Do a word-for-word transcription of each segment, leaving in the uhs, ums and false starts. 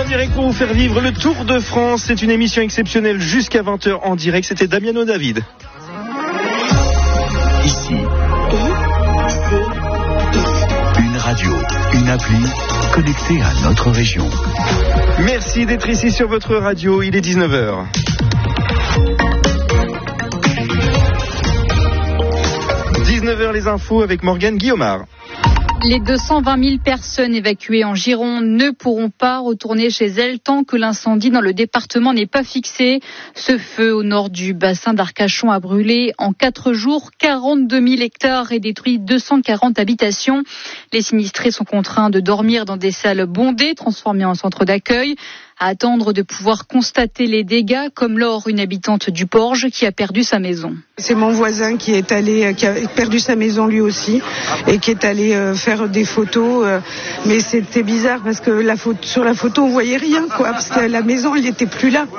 en direct pour vous faire vivre le Tour de France. C'est une émission exceptionnelle jusqu'à vingt heures en direct. C'était Damiano David. Ici, une radio, une appli connectée à notre région. Merci d'être ici sur votre radio. Il est dix-neuf heures. dix-neuf heures les infos avec Morgane Guillaumard. Les deux cent vingt mille personnes évacuées en Gironde ne pourront pas retourner chez elles tant que l'incendie dans le département n'est pas fixé. Ce feu au nord du bassin d'Arcachon a brûlé en quatre jours quarante-deux mille hectares et détruit deux cent quarante habitations. Les sinistrés sont contraints de dormir dans des salles bondées transformées en centres d'accueil, à attendre de pouvoir constater les dégâts, comme Laure, une habitante du Porge, qui a perdu sa maison. C'est mon voisin qui est allé, qui a perdu sa maison lui aussi, et qui est allé euh, faire des photos. Euh, mais c'était bizarre parce que la photo, sur la photo, on voyait rien, quoi, parce que la maison, elle n'était plus là.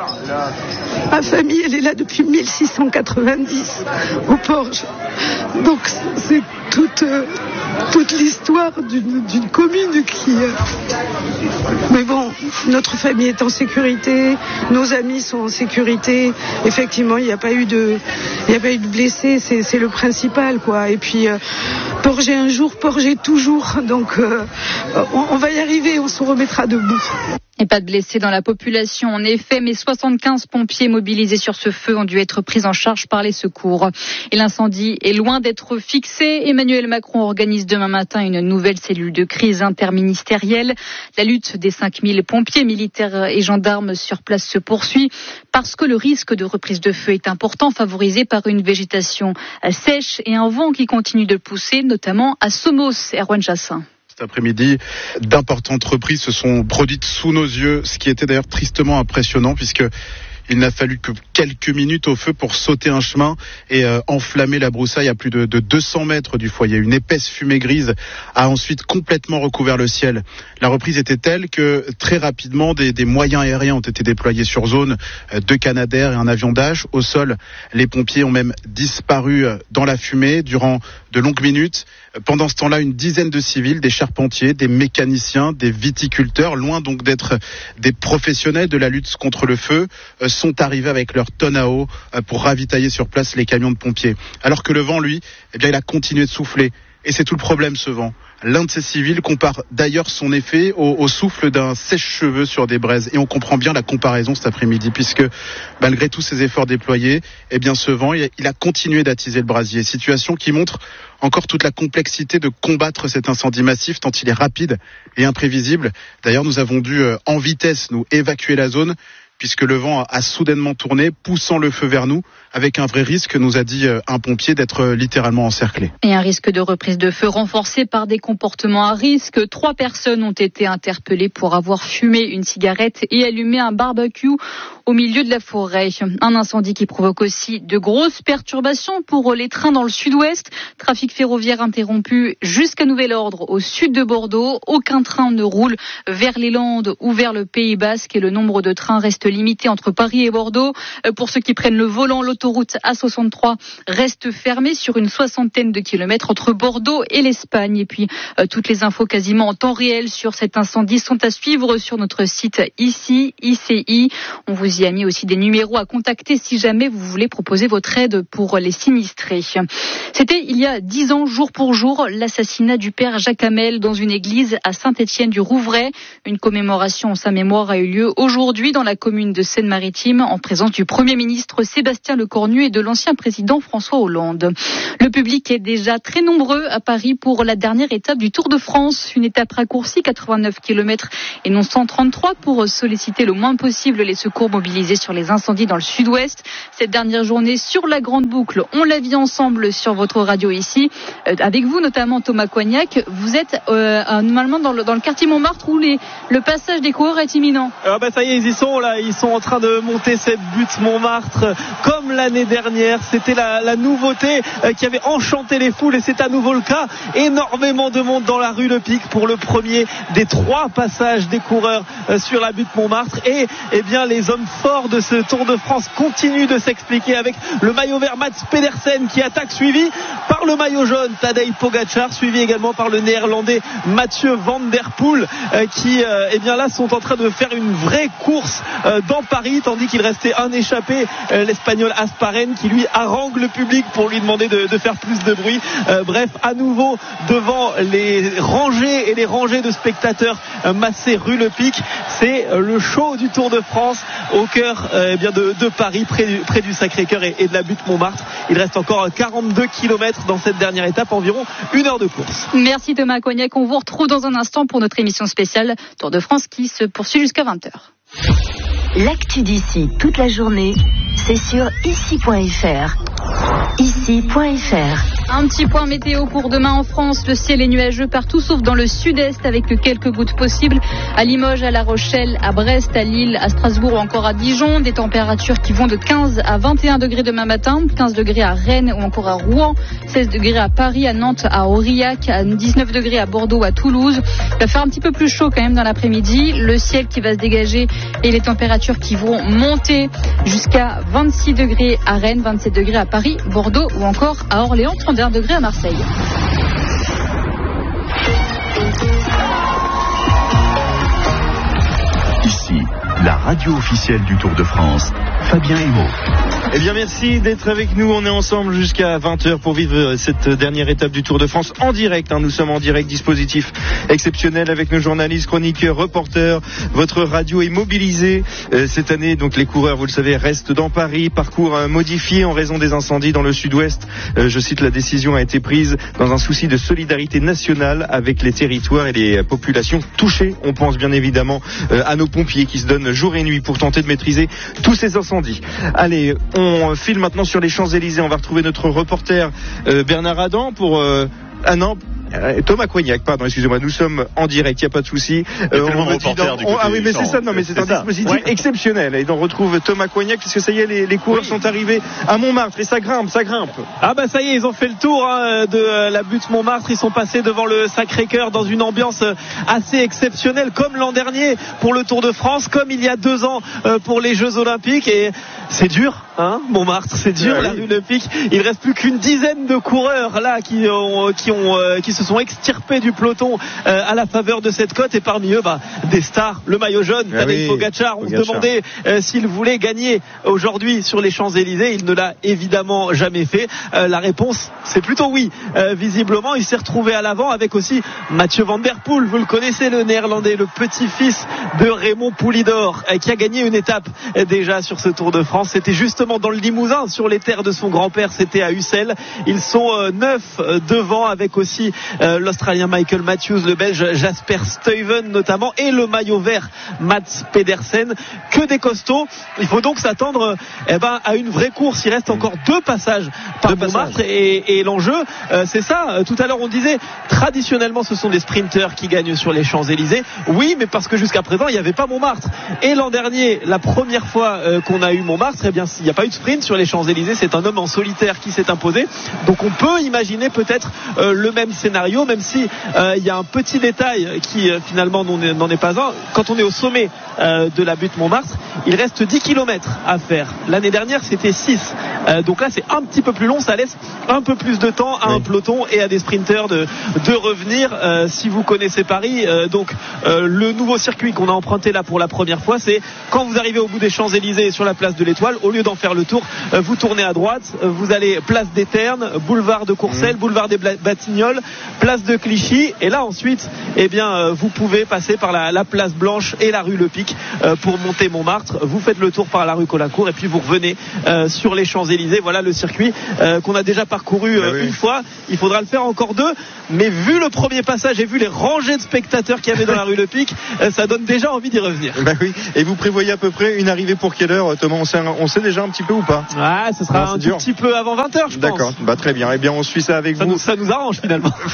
Ma famille, elle est là depuis mille six cent quatre-vingt-dix au Porge. Donc c'est toute euh, toute l'histoire d'une, d'une commune qui. Euh... Mais bon, notre famille est en sécurité, nos amis sont en sécurité. Effectivement, il n'y a pas eu de, il n'y a pas eu de blessés, c'est, c'est le principal, quoi. Et puis, euh, Porger un jour, Porger toujours. Donc, euh, on, on va y arriver, on se remettra debout. Et pas de blessés dans la population, en effet, mais soixante-quinze pompiers mobilisés sur ce feu ont dû être pris en charge par les secours. Et l'incendie est loin d'être fixé. Emmanuel Macron organise demain matin une nouvelle cellule de crise interministérielle. La lutte des cinq mille pompiers, militaires et gendarmes sur place se poursuit parce que le risque de reprise de feu est important, favorisé par une végétation sèche et un vent qui continue de pousser, notamment à Somos. Erwan Jassin. Cet après-midi, d'importantes reprises se sont produites sous nos yeux, ce qui était d'ailleurs tristement impressionnant puisque il n'a fallu que quelques minutes au feu pour sauter un chemin et euh, enflammer la broussaille à plus de, de deux cents mètres du foyer. Une épaisse fumée grise a ensuite complètement recouvert le ciel. La reprise était telle que très rapidement des, des moyens aériens ont été déployés sur zone, euh, deux Canadair et un avion Dash. Au sol, les pompiers ont même disparu dans la fumée durant de longues minutes. Pendant ce temps-là, une dizaine de civils, des charpentiers, des mécaniciens, des viticulteurs, loin donc d'être des professionnels de la lutte contre le feu, euh, sont arrivés avec leurs tonnes à eau pour ravitailler sur place les camions de pompiers. Alors que le vent, lui, eh bien, il a continué de souffler. Et c'est tout le problème, ce vent. L'un de ces civils compare d'ailleurs son effet au, au souffle d'un sèche-cheveux sur des braises. Et on comprend bien la comparaison cet après-midi, puisque malgré tous ces efforts déployés, eh bien, ce vent, il, il a continué d'attiser le brasier. Situation qui montre encore toute la complexité de combattre cet incendie massif, tant il est rapide et imprévisible. D'ailleurs, nous avons dû, euh, en vitesse, nous évacuer la zone, puisque le vent a soudainement tourné, poussant le feu vers nous, avec un vrai risque, nous a dit un pompier, d'être littéralement encerclé. Et un risque de reprise de feu renforcé par des comportements à risque. Trois personnes ont été interpellées pour avoir fumé une cigarette et allumé un barbecue au milieu de la forêt. Un incendie qui provoque aussi de grosses perturbations pour les trains dans le sud-ouest. Trafic ferroviaire interrompu jusqu'à nouvel ordre au sud de Bordeaux. Aucun train ne roule vers les Landes ou vers le Pays Basque et le nombre de trains reste limité entre Paris et Bordeaux. Pour ceux qui prennent le volant, l'autoroute A soixante-trois reste fermée sur une soixantaine de kilomètres entre Bordeaux et l'Espagne. Et puis, euh, toutes les infos quasiment en temps réel sur cet incendie sont à suivre sur notre site ici, I C I. On vous y a mis aussi des numéros à contacter si jamais vous voulez proposer votre aide pour les sinistrés. C'était il y a dix ans, jour pour jour, l'assassinat du père Jacques Hamel dans une église à Saint-Étienne-du-Rouvray. Une commémoration en sa mémoire a eu lieu aujourd'hui dans la commune de Seine-Maritime en présence du Premier ministre Sébastien Lecornu et de l'ancien président François Hollande. Le public est déjà très nombreux à Paris pour la dernière étape du Tour de France. Une étape raccourcie, quatre-vingt-neuf kilomètres et non cent trente-trois pour solliciter le moins possible les secours mobilisés sur les incendies dans le sud-ouest. Cette dernière journée sur la Grande Boucle, on la vit ensemble sur votre radio ici, euh, avec vous notamment Thomas Coignac. Vous êtes euh, normalement dans le, dans le quartier Montmartre où les, le passage des coureurs est imminent. Ah bah ça y est, ils y sont là. ils sont en train de monter cette butte Montmartre comme l'année dernière. C'était la, la nouveauté euh, qui avait enchanté les foules et c'est à nouveau le cas. Énormément de monde dans la rue Le Pic pour le premier des trois passages des coureurs euh, sur la butte Montmartre. Et eh bien les hommes forts de ce Tour de France continuent de s'expliquer avec le maillot vert Mats Pedersen qui attaque, suivi par le maillot jaune Tadej Pogačar, suivi également par le néerlandais Mathieu Van Der Poel euh, qui euh, eh bien là sont en train de faire une vraie course euh, dans Paris, tandis qu'il restait un échappé, euh, l'espagnol Asparen, qui lui harangue le public pour lui demander de, de faire plus de bruit. Euh, bref, à nouveau devant les rangées et les rangées de spectateurs euh, massés rue Le Pic, c'est euh, le show du Tour de France au cœur euh, eh bien de, de Paris, près du, près du Sacré-Cœur et, et de la butte Montmartre. Il reste encore quarante-deux kilomètres dans cette dernière étape, environ une heure de course. Merci Thomas Cognac, on vous retrouve dans un instant pour notre émission spéciale Tour de France qui se poursuit jusqu'à vingt heures. L'actu d'ici toute la journée, c'est sur ici point f r. ici point f r. Un petit point météo pour demain en France. Le ciel est nuageux partout sauf dans le sud-est avec quelques gouttes possibles. À Limoges, à La Rochelle, à Brest, à Lille, à Strasbourg ou encore à Dijon. Des températures qui vont de quinze à vingt et un degrés demain matin. quinze degrés à Rennes ou encore à Rouen. seize degrés à Paris, à Nantes, à Aurillac. À dix-neuf degrés à Bordeaux, à Toulouse. Il va faire un petit peu plus chaud quand même dans l'après-midi. Le ciel qui va se dégager et les températures qui vont monter jusqu'à vingt-six degrés à Rennes, vingt-sept degrés à Paris, Bordeaux ou encore à Orléans, trente et un degrés à Marseille. Ici, la radio officielle du Tour de France, Fabien Hémaux. Eh bien merci d'être avec nous, on est ensemble jusqu'à vingt heures pour vivre cette dernière étape du Tour de France en direct, hein. Nous sommes en direct, dispositif exceptionnel avec nos journalistes, chroniqueurs, reporters. Votre radio est mobilisée euh, cette année, donc les coureurs, vous le savez, restent dans Paris, parcours euh, modifié en raison des incendies dans le sud-ouest. Euh, je cite, la décision a été prise dans un souci de solidarité nationale avec les territoires et les populations touchées. On pense bien évidemment euh, à nos pompiers qui se donnent jour et nuit pour tenter de maîtriser tous ces incendies. Allez, on file maintenant sur les Champs-Élysées. On va retrouver notre reporter euh, Bernard Adam pour... Euh... Ah non, Thomas Cognac, pardon, excusez-moi, nous sommes en direct, il n'y a pas de souci. Euh, on me dit dans... on... Ah oui, mais c'est ça, non, mais c'est, c'est un ça. dispositif ouais. exceptionnel. Et on retrouve Thomas Cognac, puisque ça y est, les, les coureurs oui. sont arrivés à Montmartre et ça grimpe, ça grimpe. Ah bah ça y est, ils ont fait le tour hein, de la butte Montmartre. Ils sont passés devant le Sacré-Cœur dans une ambiance assez exceptionnelle, comme l'an dernier pour le Tour de France, comme il y a deux ans pour les Jeux Olympiques. Et c'est dur, hein, Montmartre, c'est dur, ouais, la oui. rue Le Pic. Il reste plus qu'une dizaine de coureurs là qui ont, qui ont, euh, qui se sont extirpés du peloton euh, à la faveur de cette côte, et parmi eux bah, des stars, le maillot jaune, ah Tadej oui, Pogačar. On Pogačar. se demandait euh, s'il voulait gagner aujourd'hui sur les Champs-Élysées. Il ne l'a évidemment jamais fait. Euh, la réponse c'est plutôt oui. Euh, visiblement il s'est retrouvé à l'avant avec aussi Mathieu Van Der Poel, vous le connaissez, le néerlandais, le petit-fils de Raymond Poulidor, euh, qui a gagné une étape euh, déjà sur ce Tour de France. C'était justement dans le Limousin, sur les terres de son grand-père, c'était à Ussel. Ils sont euh, neuf euh, devant, avec aussi euh, l'Australien Michael Matthews, le Belge Jasper Stuyven notamment, et le maillot vert Mats Pedersen. Que des costauds. Il faut donc s'attendre eh ben, à une vraie course. Il reste encore deux passages par deux Montmartre passages. Et, et l'enjeu euh, c'est ça. Tout à l'heure on disait traditionnellement ce sont des sprinteurs qui gagnent sur les Champs-Élysées. Oui, mais parce que jusqu'à présent il n'y avait pas Montmartre. Et l'an dernier, la première fois euh, qu'on a eu Montmartre, eh bien il n'y a pas eu de sprint sur les Champs-Élysées. C'est un homme en solitaire qui s'est imposé. Donc on peut imaginer peut-être euh, le même scénario, même si euh, il y a un petit détail qui euh, finalement n'en est, n'en est pas un. Quand on est au sommet euh, de la butte Montmartre, il reste dix kilomètres à faire. L'année dernière c'était six. Euh, donc là c'est un petit peu plus long, ça laisse un peu plus de temps à oui. un peloton et à des sprinteurs de, de revenir. Euh, si vous connaissez Paris, euh, donc euh, le nouveau circuit qu'on a emprunté là pour la première fois, c'est quand vous arrivez au bout des Champs-Élysées sur la place de l'Étoile, au lieu d'en faire le tour, euh, vous tournez à droite, euh, vous allez place des Ternes, boulevard de Courcelles, mmh. boulevard des Batignolles, place de Clichy, et là ensuite eh bien euh, vous pouvez passer par la, la place Blanche et la rue Le Pic euh, pour monter Montmartre. Vous faites le tour par la rue Colincourt et puis vous revenez euh, sur les Champs-Élysées. Voilà le circuit euh, qu'on a déjà parcouru euh, oui. une fois. Il faudra le faire encore deux, mais vu le premier passage et vu les rangées de spectateurs qu'il y avait dans la rue Le Pic, euh, ça donne déjà envie d'y revenir. Bah oui. Et vous prévoyez à peu près une arrivée pour quelle heure, Thomas? On sait, on sait déjà un petit peu ou pas? Ah, ce sera non, un tout petit peu avant vingt heures, je D'accord. pense. Bah très bien. Eh bien, on suit ça avec ça vous. Nous, ça nous arrange finalement.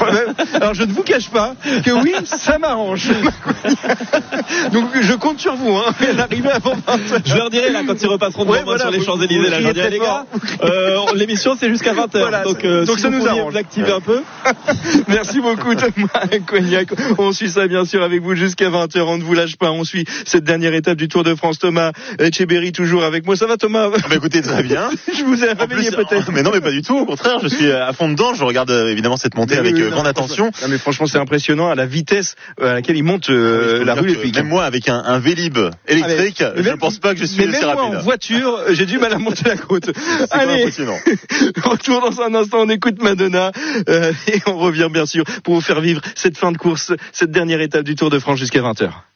Alors je ne vous cache pas que oui, ça m'arrange. Donc je compte sur vous, hein. L'arrivée avant vingt heures. Je leur dirai là quand ils repasseront devant ouais, voilà, sur les Champs-Élysées. Là, je leur dirai les gars, euh, l'émission c'est jusqu'à vingt heures. Voilà, donc euh, donc si ça vous nous arrange. L'activer un peu. Merci beaucoup Thomas Cognac. On suit ça bien sûr avec vous jusqu'à vingt heures. On ne vous lâche pas. On suit cette dernière étape du Tour de France. Thomas Etcheberry toujours avec moi. Ça va Thomas? Bah écoutez, très bien. Je vous ai réveillé peut-être. Oh, mais non, mais pas du tout. Au contraire, je suis à fond dedans. Je regarde euh, évidemment cette montée mais avec oui, euh, grande attention. Non, mais franchement, c'est impressionnant à la vitesse à laquelle il monte euh, oui, la rue Lépic. Même moi, avec un, un Vélib électrique, ah, je ne pense pas que je suis mais aussi même rapide. Moi, en voiture, j'ai du mal à monter la côte. C'est Allez, impressionnant. Retour dans un instant. On écoute Madonna euh, et on revient bien sûr pour vous faire vivre cette fin de course, cette dernière étape du Tour de France jusqu'à vingt heures.